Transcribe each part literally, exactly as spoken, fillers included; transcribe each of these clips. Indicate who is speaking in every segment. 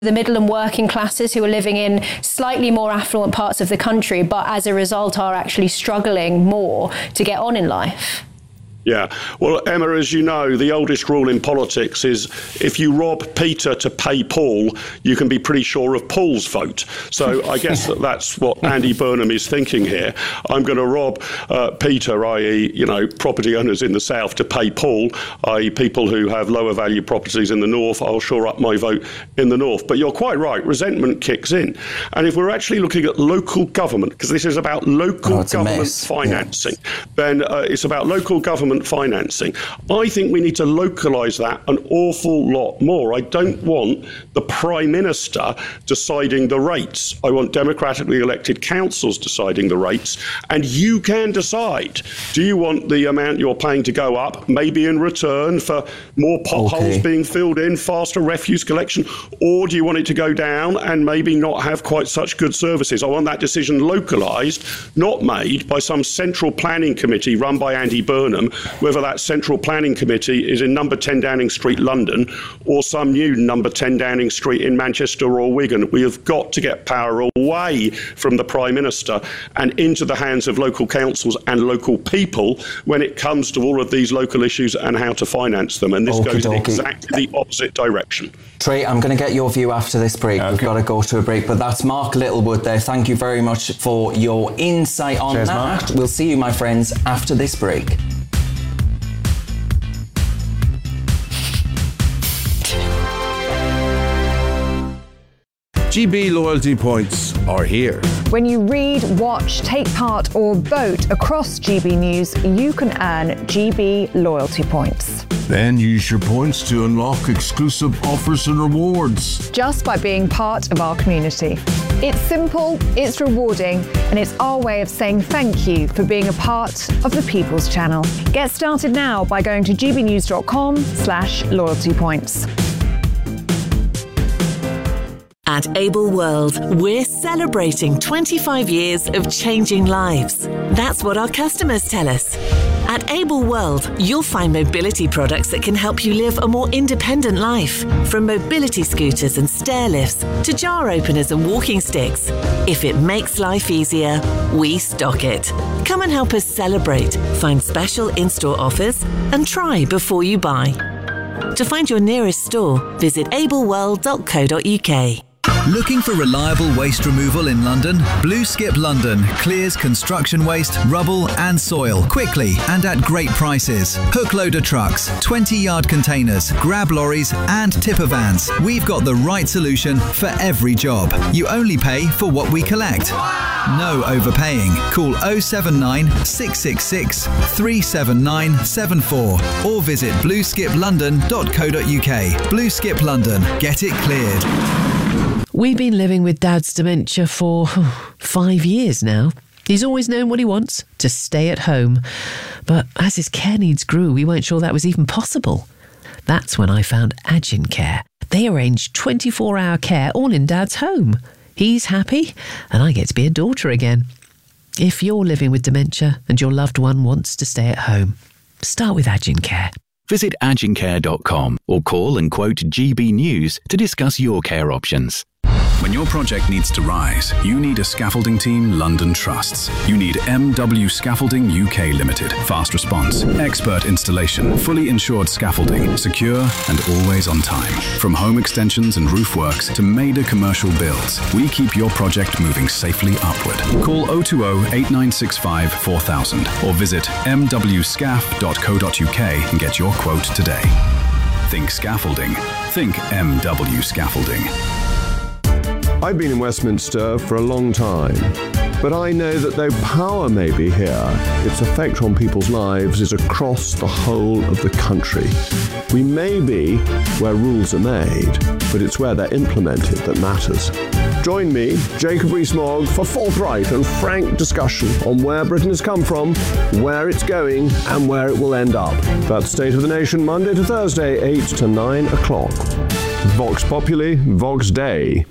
Speaker 1: the middle and working classes who are living in slightly more affluent parts of the country, but as a result are actually struggling more to get on in life.
Speaker 2: Yeah. Well, Emma, as you know, the oldest rule in politics is if you rob Peter to pay Paul, you can be pretty sure of Paul's vote. So I guess that that's what Andy Burnham is thinking here. I'm going to rob uh, Peter, that is, you know, property owners in the south to pay Paul, that is people who have lower value properties in the north. I'll shore up my vote in the north. But you're quite right. Resentment kicks in. And if we're actually looking at local government, because this is about local
Speaker 3: oh,
Speaker 2: government financing, yeah. then uh, it's about local government financing. I think we need to localise that an awful lot more. I don't want the Prime Minister deciding the rates. I want democratically elected councils deciding the rates. And you can decide, do you want the amount you're paying to go up, maybe in return for more potholes okay. being filled in, faster refuse collection, or do you want it to go down and maybe not have quite such good services? I want that decision localised, not made by some central planning committee run by Andy Burnham, whether that central planning committee is in number ten Downing Street, London, or some new number ten Downing Street in Manchester or Wigan. We have got to get power away from the Prime Minister and into the hands of local councils and local people when it comes to all of these local issues and how to finance them. And this
Speaker 3: Okey
Speaker 2: goes
Speaker 3: dokey.
Speaker 2: in exactly the opposite direction.
Speaker 3: Trey, I'm going to get your view after this break. Okay. We've got to go to a break, but that's Mark Littlewood there. Thank you very much for your insight on
Speaker 4: Cheers,
Speaker 3: that.
Speaker 4: Mark.
Speaker 3: We'll see you, my friends, after this break.
Speaker 4: G B loyalty points are here.
Speaker 5: When you read, watch, take part or vote across G B News, you can earn G B loyalty points.
Speaker 6: Then use your points to unlock exclusive offers and rewards.
Speaker 5: Just by being part of our community. It's simple, it's rewarding, and it's our way of saying thank you for being a part of the People's Channel. Get started now by going to gbnews.com slash loyalty points.
Speaker 7: At Able World, we're celebrating twenty-five years of changing lives. That's what our customers tell us. At Able World, you'll find mobility products that can help you live a more independent life. From mobility scooters and stair lifts to jar openers and walking sticks. If it makes life easier, we stock it. Come and help us celebrate, find special in-store offers, and try before you buy. To find your nearest store, visit able world dot co dot uk.
Speaker 8: Looking for reliable waste removal in London? Blue Skip London clears construction waste, rubble and soil quickly and at great prices. Hook loader trucks, twenty yard containers, grab lorries and tipper vans. We've got the right solution for every job. You only pay for what we collect. No overpaying. Call oh seven nine, six six six, three seven nine seven four or visit blue skip london dot co dot uk. Blue Skip London. Get it cleared.
Speaker 9: We've been living with Dad's dementia for oh, five years now. He's always known what he wants, to stay at home. But as his care needs grew, we weren't sure that was even possible. That's when I found Agin Care. They arrange twenty-four hour care all in Dad's home. He's happy, and I get to be a daughter again. If you're living with dementia and your loved one wants to stay at home, start with Agin Care.
Speaker 10: Visit agin care dot com or call and quote G B News to discuss your care options.
Speaker 11: When your project needs to rise, you need a scaffolding team London trusts. You need M W Scaffolding U K Limited. Fast response, expert installation, fully insured scaffolding, secure and always on time. From home extensions and roof works to major commercial builds, we keep your project moving safely upward. Call oh two oh, eight nine six five, four thousand or visit m w scaf dot co dot uk and get your quote today. Think scaffolding. Think M W Scaffolding.
Speaker 12: I've been in Westminster for a long time, but I know that though power may be here, its effect on people's lives is across the whole of the country. We may be where rules are made, but it's where they're implemented that matters. Join me, Jacob Rees-Mogg, for forthright and frank discussion on where Britain has come from, where it's going, and where it will end up. That's State of the Nation, Monday to Thursday, eight to nine o'clock. Vox Populi, Vox Dei.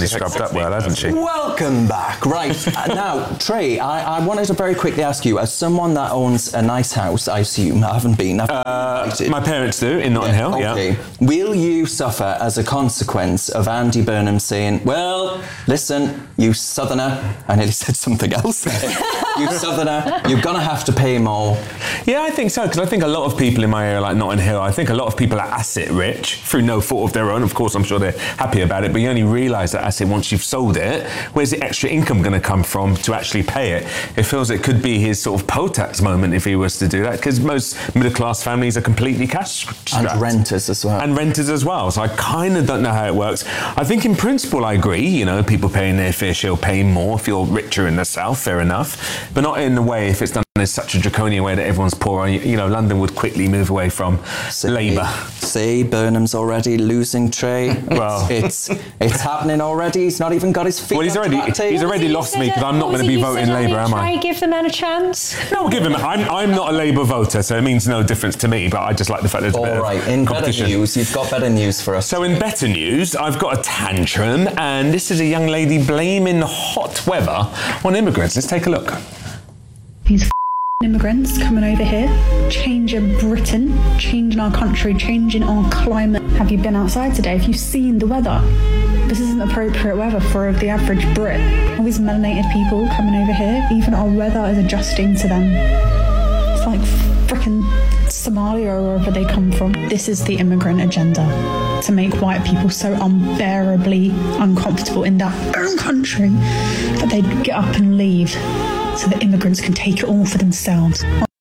Speaker 13: really scrubbed up well, hasn't she?
Speaker 3: Welcome back. Right. uh, now, Trey, I, I wanted to very quickly ask you, as someone that owns a nice house, I assume, I haven't been. I've
Speaker 13: uh, my parents do, in Notting Hill, yeah.
Speaker 3: Okay. Will you suffer as a consequence of Andy Burnham saying, well, listen, you southerner, I nearly said something else there. You southerner, you're going to have to pay more.
Speaker 13: Yeah, I think so, because I think a lot of people in my area, like Notting Hill, I think a lot of people are asset rich through no fault of their own. Of course, I'm sure they're happy about it, but you only realise that asset once you've sold it. Where's the extra income going to come from to actually pay it? It feels it could be his sort of poll-tax moment if he was to do that, because most middle-class families are completely cash-strapped.
Speaker 3: And renters as well.
Speaker 13: And renters as well. So I kind of don't know how it works. I think in principle I agree, you know, people paying their fair share, paying more if you're richer in the south, fair enough. But not in the way, if it's done in such a draconian way that everyone's poor. You know, London would quickly move away from
Speaker 3: see,
Speaker 13: Labour.
Speaker 3: See, Burnham's already losing Trey. Well, it's, it's it's happening already. He's not even got his feet.
Speaker 13: Well, he's already he's already lost me because I'm not going to be voting Labour, am I?
Speaker 1: Try give the man a chance.
Speaker 13: No, give him. I'm I'm not a Labour voter, so it means no difference to me. But I just like the fact there's a bit
Speaker 3: all right.
Speaker 13: of
Speaker 3: In
Speaker 13: competition.
Speaker 3: better news, you've got better news for us.
Speaker 13: So in better news, I've got a tantrum, and this is a young lady blaming hot weather on immigrants. Let's take a look.
Speaker 14: These immigrants coming over here, changing Britain, changing our country, changing our climate. Have you been outside today? Have you seen the weather? This isn't appropriate weather for the average Brit. All these melanated people coming over here, even our weather is adjusting to them. It's like frickin' Somalia or wherever they come from. This is the immigrant agenda, to make white people so unbearably uncomfortable in their own country that they get up and leave so that immigrants can take it all for themselves.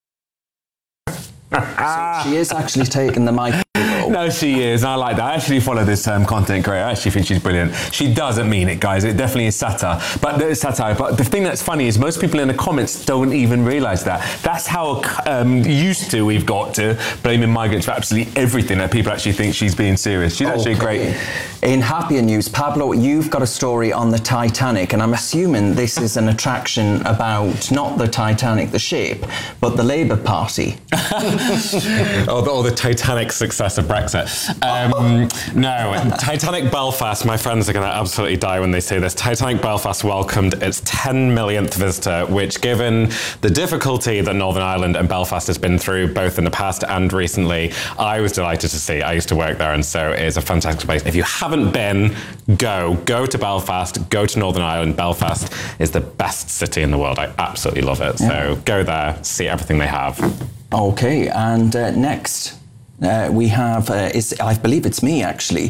Speaker 3: So she is actually taking the mic.
Speaker 13: No, she is. I like that. I actually follow this um, content creator. I actually think she's brilliant. She doesn't mean it, guys. It definitely is satire. But it's satire. But the thing that's funny is most people in the comments don't even realise that. That's how um, used to we've got to blaming migrants for absolutely everything that people actually think she's being serious. She's actually
Speaker 3: Okay.
Speaker 13: great.
Speaker 3: In happier news, Pablo, you've got a story on the Titanic, and I'm assuming this is an attraction about not the Titanic, the ship, but the Labour Party.
Speaker 15: or, the, or the Titanic success of Brexit. Um, no, Titanic Belfast, my friends are going to absolutely die when they say this. Titanic Belfast welcomed its ten millionth visitor, which, given the difficulty that Northern Ireland and Belfast has been through, both in the past and recently, I was delighted to see. I used to work there, and so it is a fantastic place. If you haven't been, go. Go to Belfast, go to Northern Ireland. Belfast is the best city in the world. I absolutely love it. Yeah. So go there, see everything they have.
Speaker 3: Okay, and uh, next... Uh, we have, uh, is, I believe it's me actually.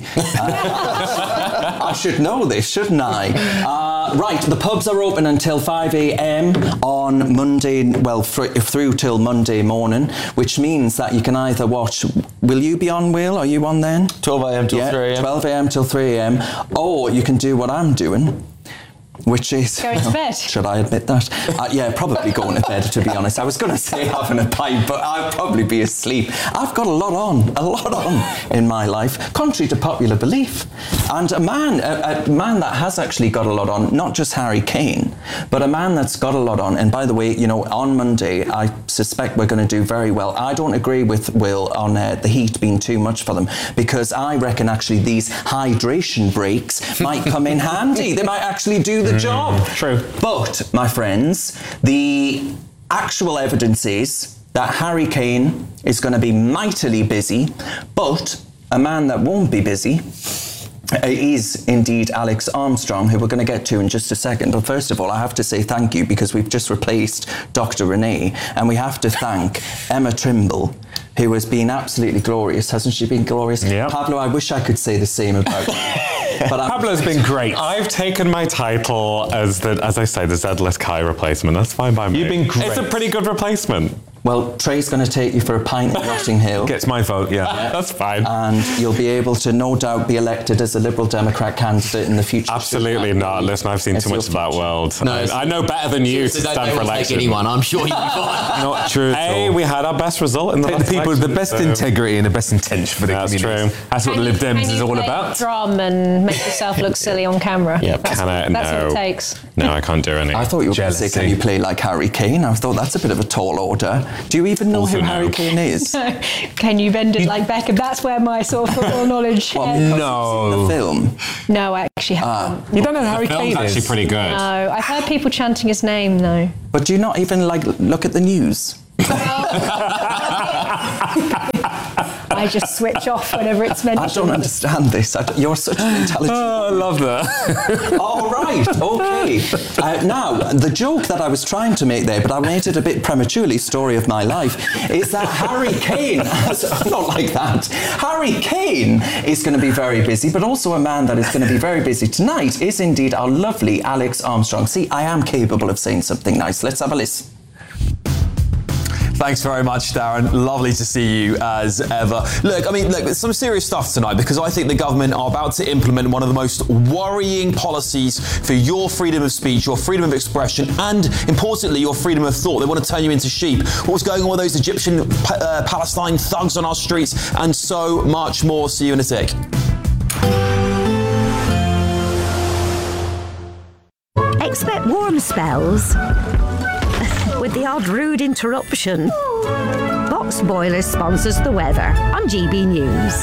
Speaker 3: Uh, I should know this, shouldn't I? Uh, right, the pubs are open until five a.m. on Monday, well, fr- through till Monday morning, which means that you can either watch, will you be on, Will? Are you on then?
Speaker 16: twelve a.m. till
Speaker 3: yeah,
Speaker 16: three a.m.
Speaker 3: twelve a.m. till three a.m. Or you can do what I'm doing, which is...
Speaker 1: Going to bed.
Speaker 3: Should I admit that? Uh, yeah, probably going to bed, to be honest. I was going to say having a pint, but I'd probably be asleep. I've got a lot on, a lot on in my life, contrary to popular belief. And a man, a, a man that has actually got a lot on, not just Harry Kane, but a man that's got a lot on. And by the way, you know, on Monday, I suspect we're going to do very well. I don't agree with Will on uh, the heat being too much for them, because I reckon actually these hydration breaks might come in handy. They might actually do the job.
Speaker 13: Mm, true.
Speaker 3: But, my friends, the actual evidence is that Harry Kane is going to be mightily busy, but a man that won't be busy is indeed Alex Armstrong, who we're going to get to in just a second. But first of all, I have to say thank you, because we've just replaced Doctor Renee, and we have to thank Emma Trimble, who has been absolutely glorious. Hasn't she been glorious?
Speaker 13: Yeah.
Speaker 3: Pablo, I wish I could say the same about you.
Speaker 13: But Pablo's been great.
Speaker 15: I've taken my title as the, as I say, the Zedless Kai replacement. That's fine by me.
Speaker 13: You've been great.
Speaker 15: It's a pretty good replacement.
Speaker 3: Well, Trey's going to take you for a pint at Notting Hill.
Speaker 13: Gets my vote, yeah.
Speaker 3: yeah.
Speaker 15: That's fine.
Speaker 3: And you'll be able to, no doubt, be elected as a Liberal Democrat candidate in the future.
Speaker 15: Absolutely not. Listen, I've seen
Speaker 3: it's
Speaker 15: too much of that world. No, I, I know better than you to stand for election.
Speaker 16: Anyone, I'm sure you'll be fine.
Speaker 13: Not true at
Speaker 15: Hey,
Speaker 13: all.
Speaker 15: we had our best result in the
Speaker 13: Take
Speaker 15: last
Speaker 13: the people with the
Speaker 15: election,
Speaker 13: best
Speaker 15: so.
Speaker 13: integrity and the best intention for the
Speaker 15: That's
Speaker 13: community.
Speaker 15: true.
Speaker 13: That's what
Speaker 1: Can
Speaker 13: the Lib
Speaker 1: you-
Speaker 13: Dems
Speaker 1: can
Speaker 13: is
Speaker 1: you
Speaker 13: all
Speaker 1: play
Speaker 13: about.
Speaker 1: Drum and make yourself look silly on camera.
Speaker 15: Yeah,
Speaker 1: that's,
Speaker 15: can I?
Speaker 1: That's
Speaker 15: No.
Speaker 1: what it takes.
Speaker 15: No, I can't do any.
Speaker 3: I thought you were going to say,
Speaker 13: Jealousy.
Speaker 3: can you play like Harry Kane? I thought that's a bit of a tall order. Do you even know who Harry Kane is?
Speaker 1: Can you bend it like Beckham? That's where my sort of football knowledge.
Speaker 3: Well,
Speaker 1: uh,
Speaker 3: no. The film.
Speaker 1: No, I actually haven't.
Speaker 3: Uh, you don't know who Harry
Speaker 15: Kane is? Actually, pretty good.
Speaker 1: No, I've heard people chanting his name though.
Speaker 3: But do you not even like look at the news?
Speaker 1: I just switch off whenever it's mentioned.
Speaker 3: I don't understand this. I don't, you're such an intelligent...
Speaker 15: Oh, I love that.
Speaker 3: All right, okay. Uh, now, the joke that I was trying to make there, but I made it a bit prematurely, story of my life, is that Harry Kane, not like that, Harry Kane is going to be very busy, but also a man that is going to be very busy tonight is indeed our lovely Alex Armstrong. See, I am capable of saying something nice. Let's have a listen.
Speaker 16: Thanks very much, Darren. Lovely to see you as ever. Look, I mean, look, some serious stuff tonight because I think the government are about to implement one of the most worrying policies for your freedom of speech, your freedom of expression, and importantly, your freedom of thought. They want to turn you into sheep. What's going on with those Egyptian uh, Palestine thugs on our streets, and so much more. See you in a sec.
Speaker 17: Expect warm spells with the odd rude interruption. Box Boilers sponsors the weather on G B News.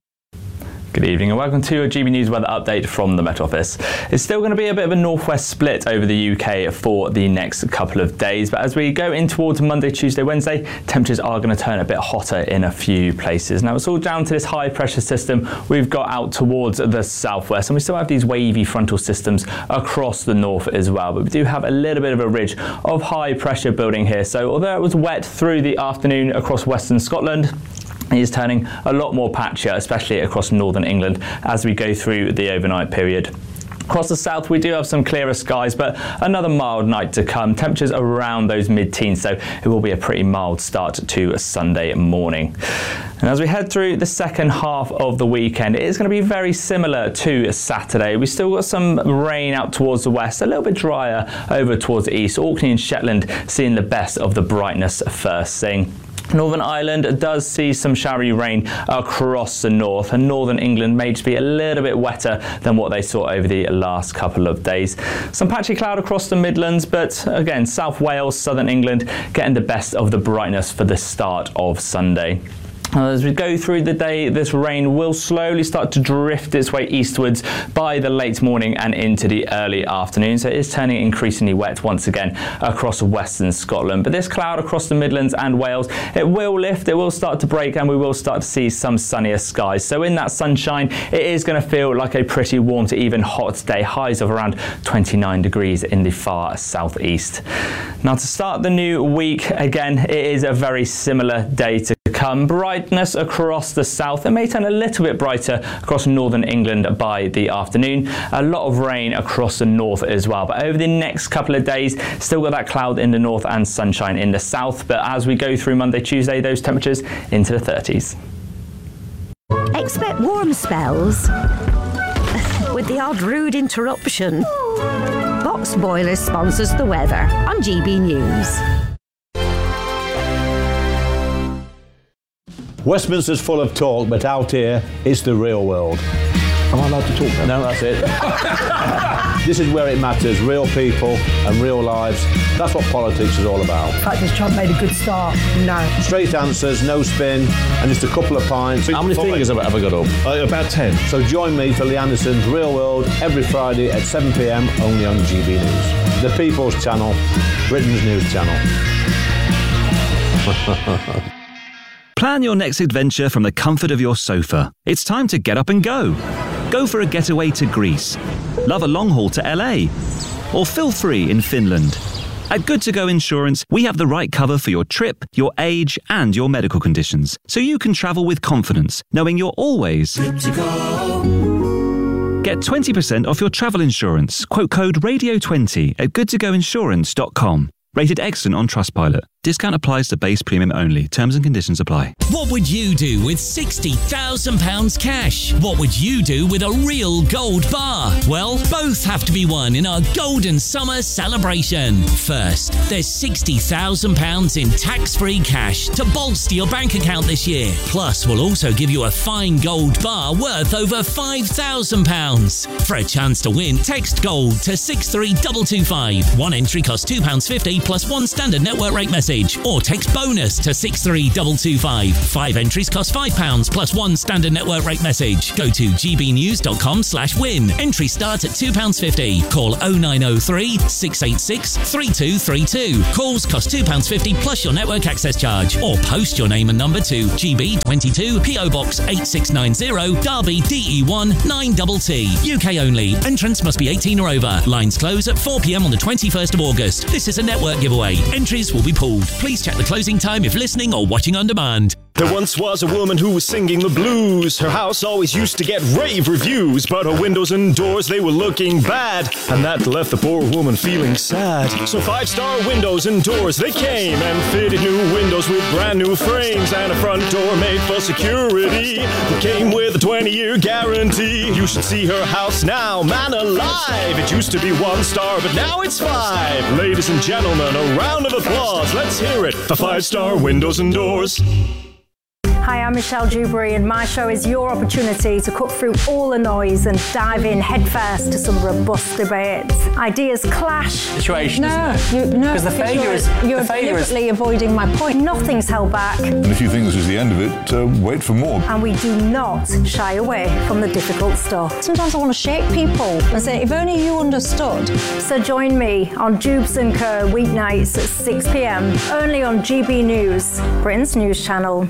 Speaker 18: Good evening and welcome to a G B News weather update from the Met Office. It's still going to be a bit of a northwest split over the U K for the next couple of days, but as we go in towards Monday, Tuesday, Wednesday, temperatures are going to turn a bit hotter in a few places. Now it's all down to this high pressure system we've got out towards the southwest, and we still have these wavy frontal systems across the north as well, but we do have a little bit of a ridge of high pressure building here. So although it was wet through the afternoon across western Scotland, it is turning a lot more patchier, especially across northern England as we go through the overnight period. Across the south, we do have some clearer skies, but another mild night to come. Temperatures around those mid-teens, so it will be a pretty mild start to a Sunday morning. And as we head through the second half of the weekend, it is going to be very similar to Saturday. We've still got some rain out towards the west, a little bit drier over towards the east. Orkney and Shetland seeing the best of the brightness first thing. Northern Ireland does see some showery rain across the north, and northern England may just be a little bit wetter than what they saw over the last couple of days. Some patchy cloud across the Midlands, but again, South Wales, southern England getting the best of the brightness for the start of Sunday. As we go through the day, this rain will slowly start to drift its way eastwards by the late morning and into the early afternoon. So it is turning increasingly wet once again across western Scotland. But this cloud across the Midlands and Wales, it will lift, it will start to break, and we will start to see some sunnier skies. So in that sunshine, it is going to feel like a pretty warm to even hot day. Highs of around twenty-nine degrees in the far southeast. Now to start the new week, again, it is a very similar day to come. Brightness across the south. It may turn a little bit brighter across northern England by the afternoon. A lot of rain across the north as well. But over the next couple of days, still got that cloud in the north and sunshine in the south. But as we go through Monday, Tuesday, those temperatures into the thirties.
Speaker 17: Expect warm spells with the odd rude interruption. Box Boilers sponsors the weather on G B News.
Speaker 19: Westminster's full of talk, but out here, it's the real world. Am I allowed to talk now? No, that's it. This is where it matters, real people and real lives. That's what politics is all about.
Speaker 20: In fact, has Trump made a good start? No.
Speaker 19: Straight answers, no spin, and just a couple of pints.
Speaker 6: How many fingers have I got up?
Speaker 19: Uh, about ten. So join me for Lee Anderson's Real World every Friday at seven p m only on G B News. The People's Channel, Britain's news channel.
Speaker 8: Plan your next adventure from the comfort of your sofa. It's time to get up and go. Go for a getaway to Greece. Love a long haul to L A. Or feel free in Finland. At Good To Go Insurance, we have the right cover for your trip, your age, and your medical conditions, so you can travel with confidence, knowing you're always good to go. Get twenty percent off your travel insurance. Quote code radio twenty at good to go insurance dot com. Rated excellent on Trustpilot. Discount applies to base premium only. Terms and conditions apply.
Speaker 21: What would you do with sixty thousand pounds cash? What would you do with a real gold bar? Well, both have to be won in our Golden Summer celebration. First, there's sixty thousand pounds in tax-free cash to bolster your bank account this year. Plus, we'll also give you a fine gold bar worth over five thousand pounds. For a chance to win, text GOLD to six three two two five. One entry costs two pounds fifty plus one standard network rate message. message or text bonus to six three two two five. Five entries cost five pounds plus one standard network rate message. Go to gbnews.com slash win. Entries start at two pounds fifty. Call oh nine oh three, six eight six, three two three two. Calls cost two pounds fifty plus your network access charge. Or post your name and number to G B twenty-two P O Box eight six nine zero, Derby D E one nine T T. U K only. Entrants must be eighteen or over. Lines close at four p.m. on the twenty-first of August. This is a network giveaway. Entries will be pulled. Please check the closing time if listening or watching on demand.
Speaker 2: There once was a woman who was singing the blues. Her house always used to get rave reviews, but her windows and doors, they were looking bad, and that left the poor woman feeling sad. So Five Star Windows and Doors, they came and fitted new windows with brand new frames and a front door made for security. It came with a twenty-year guarantee. You should see her house now, man alive. It used to be one star, but now it's five. Ladies and gentlemen, a round of applause. Let's hear it for Five Star Windows and Doors.
Speaker 22: Hi, I'm Michelle Dewberry, and my show is your opportunity to cut through all the noise and dive in headfirst to some robust debates. Ideas clash.
Speaker 23: Situation,
Speaker 22: no,
Speaker 23: isn't it?
Speaker 22: You, no,
Speaker 23: because the failure
Speaker 22: you're,
Speaker 23: is
Speaker 22: you're
Speaker 23: the failure
Speaker 22: deliberately
Speaker 23: is...
Speaker 22: avoiding my point. Nothing's held back,
Speaker 24: And if you think this is the end of it, uh, wait for more.
Speaker 22: and we do not shy away from the difficult stuff. Sometimes I want to shake people and say, if only you understood. So join me on Jubes and Co weeknights at six p.m. only on G B News, Britain's news channel.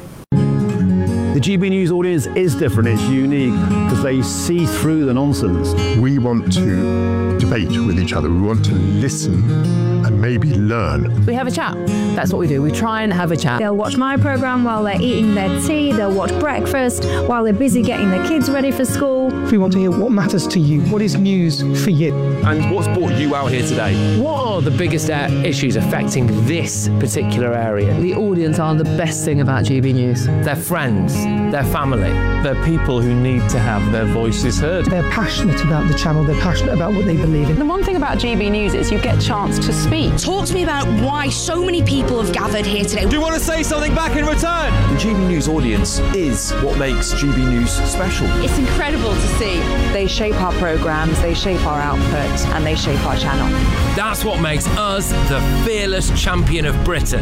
Speaker 25: The G B News audience is different, it's unique, because they see through the nonsense.
Speaker 26: We want to debate with each other, we want to listen and maybe learn.
Speaker 27: We have a chat. That's what we do. We try and have a chat.
Speaker 14: They'll watch my programme while they're eating their tea, they'll watch breakfast while they're busy getting their kids ready for school.
Speaker 28: We want to hear what matters to you, what is news for you.
Speaker 29: And what's brought you out here today? What are the biggest uh, issues affecting this particular area?
Speaker 27: The audience are the best thing about G B News.
Speaker 29: Their friends, their family. They're people who need to have their voices heard.
Speaker 28: They're passionate about the channel, they're passionate about what they believe in.
Speaker 30: The one thing about G B News is you get a chance to speak.
Speaker 31: Talk to me about why so many people have gathered here today.
Speaker 32: Do you want to say something back in return? The G B News audience is what makes G B News special.
Speaker 30: It's incredible to see.
Speaker 5: They shape our programmes, they shape our output, and they shape our channel.
Speaker 29: That's what makes us the fearless champion of Britain.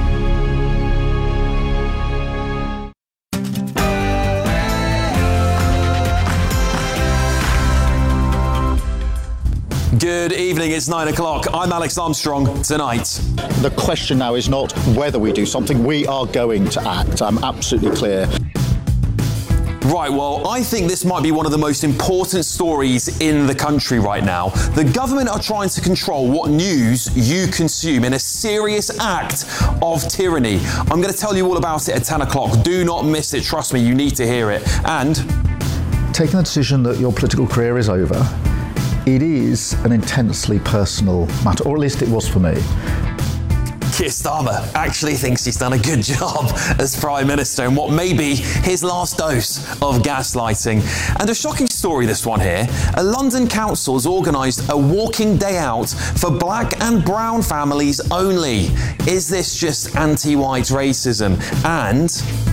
Speaker 16: Good evening, it's nine o'clock. I'm Alex Armstrong. Tonight,
Speaker 33: the question now is not whether we do something, we are going to act. I'm absolutely clear.
Speaker 16: Right, well, I think this might be one of the most important stories in the country right now. The government are trying to control what news you consume in a serious act of tyranny. I'm going to tell you all about it at ten o'clock. Do not miss it. Trust me, you need to hear it. And
Speaker 33: taking the decision that your political career is over, it is an intensely personal matter, or at least it was for me.
Speaker 16: Keir Starmer actually thinks he's done a good job as Prime Minister in what may be his last dose of gaslighting. And a shocking story, this one here. A London council has organised a walking day out for black and brown families only. Is this just anti-white racism? And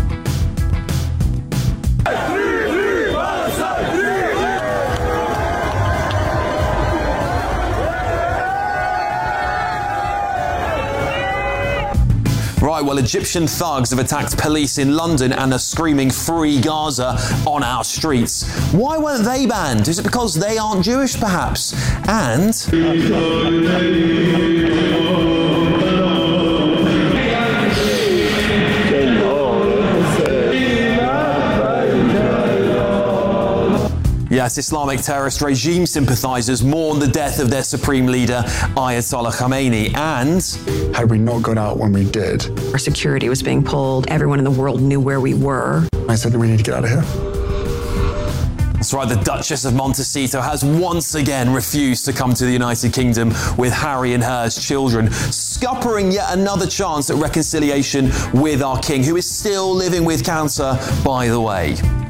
Speaker 16: Right, well, Egyptian thugs have attacked police in London and are screaming "Free Gaza" on our streets. Why weren't they banned? Is it because they aren't Jewish, perhaps? And yes, Islamic terrorist regime sympathisers mourn the death of their supreme leader, Ayatollah Khamenei. And
Speaker 34: had we not gone out when we did,
Speaker 35: our security was being pulled. Everyone in the world knew where we were.
Speaker 34: I said that we need to get out of here.
Speaker 16: That's right, the Duchess of Montecito has once again refused to come to the United Kingdom with Harry and her's children, scuppering yet another chance at reconciliation with our king, who is still living with cancer, by the way.